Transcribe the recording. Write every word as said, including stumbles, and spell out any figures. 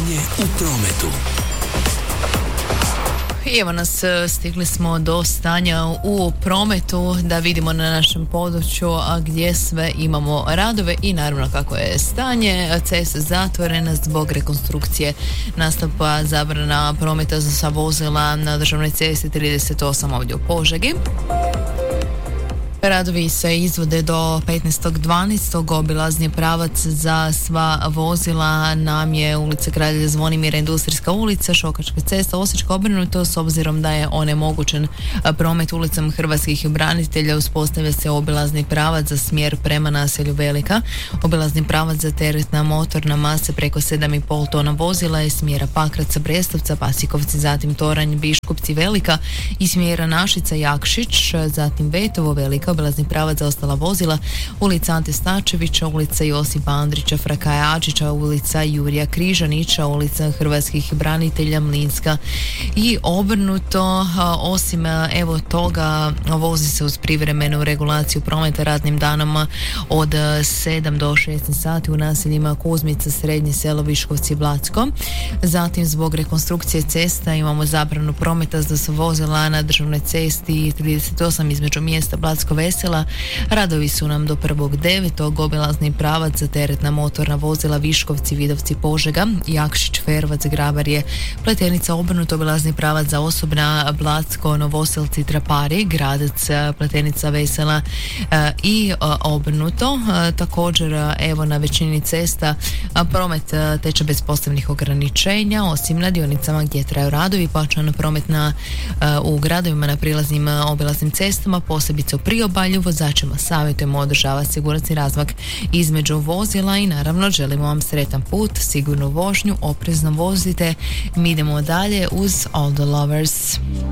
Stanje u prometu. I evo nas, stigli smo do stanja u prometu da vidimo na našem području gdje sve imamo radove i naravno kako je stanje. Cesta zatvorena zbog rekonstrukcije, nastupa zabrana prometa za sva vozila na državnoj cesti trideset osam ovdje u Požegi. Radovi se izvode do petnaestog dvanaestog Obilazni pravac za sva vozila nam je ulica Kralja Zvonimira, Industrijska ulica, Šokačka cesta, Osječka obrnuto. S obzirom da je onemogućen promet ulicom Hrvatskih branitelja, uspostavlja se obilazni pravac za smjer prema naselju Velika. Obilazni pravac za teretna motorna mase preko sedam i pol tona vozila je smjera Pakraca, Brestovca, Pasikovci, zatim Toranj, Biškupci, Velika i smjera Našica, Jakšić, zatim Vetovo, Velika. Obilazni pravac za ostala vozila ulica Ante Stačevića, ulica Josipa Andrića, Frakaja Ačića, ulica Jurija Križanića, ulica Hrvatskih branitelja, Mlinska i obrnuto. Osim evo toga, vozi se uz privremenu regulaciju prometa radnim danom od sedam do šesnaest sati u naseljima Kuzmica, Srednje selo, Viškovci, Blacko. Zatim zbog rekonstrukcije cesta imamo zabranu prometa za sva vozila na državnoj cesti trideset osam između mjesta Blacko Vesela. Radovi su nam do prvog devetog Obilazni pravac za teretna motorna vozila Viškovci, Vidovci, Požega, Jakšić, Fervac, Grabarje, Pletenica obrnuto. Obilazni pravac za osobna Blacko, Novoselci, Trapari, Gradac, Pletenica, Vesela i obrnuto. Također evo na većini cesta promet teče bez posebnih ograničenja osim na dionicama gdje traju radovi. Plaćan promet na, u gradovima na prilaznim obilaznim cestama, posebice u priobalju. Vozačima savjetujemo održavati sigurnosni razmak između vozila i naravno želimo vam sretan put, sigurnu vožnju, oprezno vozite. Mi idemo dalje uz All the Lovers.